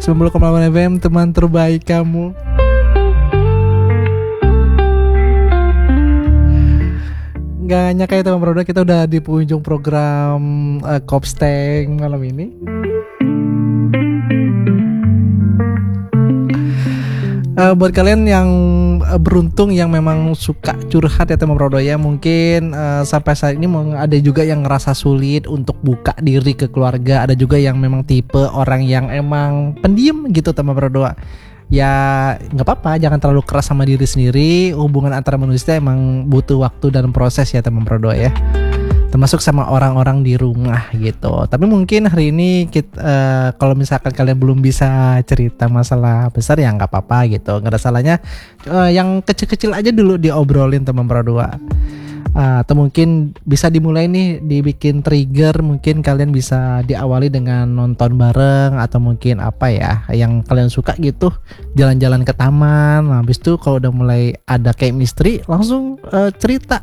90,8 FM, teman terbaik kamu. Gak nyangka ya teman produk, kita udah di penghujung program Kopsteng malam ini. Buat kalian yang beruntung yang memang suka curhat ya teman Prodo ya, mungkin sampai saat ini ada juga yang ngerasa sulit untuk buka diri ke keluarga, ada juga yang memang tipe orang yang emang pendiam gitu teman Prodo. Ya nggak apa-apa, jangan terlalu keras sama diri sendiri. Hubungan antara manusia emang butuh waktu dan proses ya teman Prodo ya, termasuk sama orang-orang di rumah gitu. Tapi mungkin hari ini kita, kalau misalkan kalian belum bisa cerita masalah besar ya nggak apa-apa gitu, nggak ada salahnya. Yang kecil-kecil aja dulu diobrolin teman berdua. Atau mungkin bisa dimulai nih, dibikin trigger. Mungkin kalian bisa diawali dengan nonton bareng, atau mungkin apa ya yang kalian suka gitu, jalan-jalan ke taman. Nah, habis itu kalau udah mulai ada chemistry langsung cerita.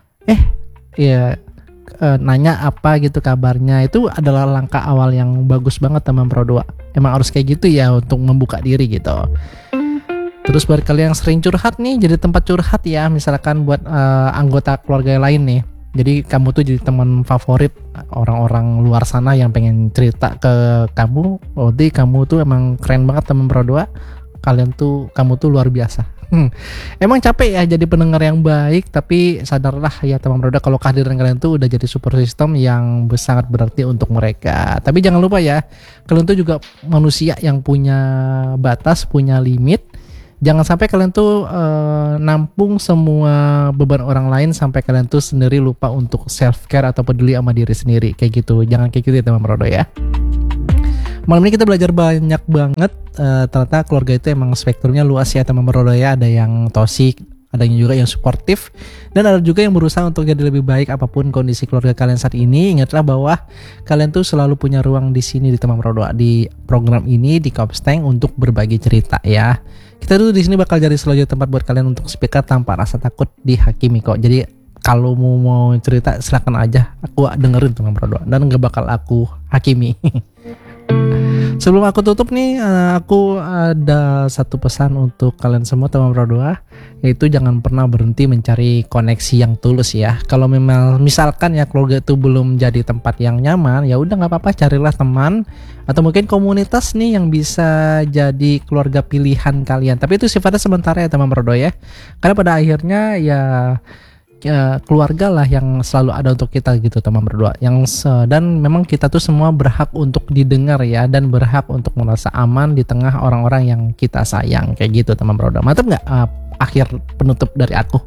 Ya nanya apa gitu kabarnya, itu adalah langkah awal yang bagus banget teman Pro 2. Emang harus kayak gitu ya untuk membuka diri gitu. Terus buat kalian yang sering curhat nih, jadi tempat curhat ya, misalkan buat anggota keluarga lain nih. Jadi kamu tuh jadi teman favorit orang-orang luar sana yang pengen cerita ke kamu. Berarti kamu tuh emang keren banget teman Pro 2. Kamu tuh luar biasa. Emang capek ya jadi pendengar yang baik, tapi sadarlah ya teman Broda, kalau kehadiran kalian tuh udah jadi support system yang sangat berarti untuk mereka. Tapi jangan lupa ya, kalian tuh juga manusia yang punya batas, punya limit. Jangan sampai kalian tuh nampung semua beban orang lain sampai kalian tuh sendiri lupa untuk self care atau peduli sama diri sendiri kayak gitu. Jangan kayak gitu ya teman Broda ya. Malam ini kita belajar banyak banget. Ternyata keluarga itu emang spektrumnya luas ya teman Brodo ya. Ada yang toksik, ada juga yang suportif, dan ada juga yang berusaha untuk jadi lebih baik apapun kondisi keluarga kalian saat ini. Ingatlah bahwa kalian tuh selalu punya ruang di sini di teman Brodo, di program ini di Kopsteng untuk berbagi cerita ya. Kita tuh di sini bakal jadi selalu tempat buat kalian untuk speak up tanpa rasa takut dihakimi kok. Jadi kalau mau cerita silakan aja, aku dengerin teman Brodo dan gak bakal aku hakimi. Sebelum aku tutup nih, aku ada satu pesan untuk kalian semua teman Pro2, yaitu jangan pernah berhenti mencari koneksi yang tulus ya. Kalau memang misalkan ya keluarga itu belum jadi tempat yang nyaman, ya udah nggak apa-apa, carilah teman atau mungkin komunitas nih yang bisa jadi keluarga pilihan kalian. Tapi itu sifatnya sementara ya teman Pro2 ya. Karena pada akhirnya ya keluarga lah yang selalu ada untuk kita gitu teman berdua, dan memang kita tuh semua berhak untuk didengar ya, dan berhak untuk merasa aman di tengah orang-orang yang kita sayang kayak gitu teman berdua. Mantap nggak akhir penutup dari aku?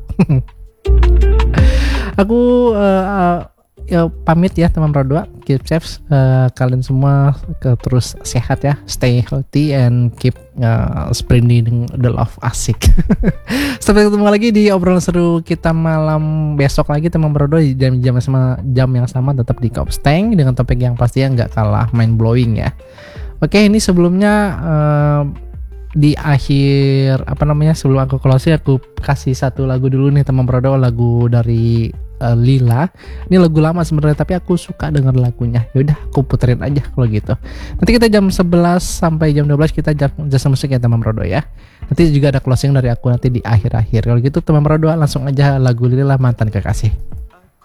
Aku pamit ya teman berdua, keep safe, kalian semua terus sehat ya, stay healthy and keep spreading the love, asik. Sampai ketemu lagi di obrolan seru kita malam besok lagi teman berdua di jam yang sama tetap di Kopsteng dengan topik yang pastinya nggak kalah mind blowing ya. Oke, ini sebelumnya di akhir sebelum aku closing, aku kasih satu lagu dulu nih teman berdua, lagu dari Lila. Ini lagu lama sebenarnya tapi aku suka denger lagunya. Yaudah aku puterin aja kalau gitu. Nanti kita jam 11 sampai jam 12 kita jasa musik ya teman Brodo ya. Nanti juga ada closing dari aku nanti di akhir-akhir. Kalau gitu teman Brodo langsung aja lagu Lila, Mantan Kekasih.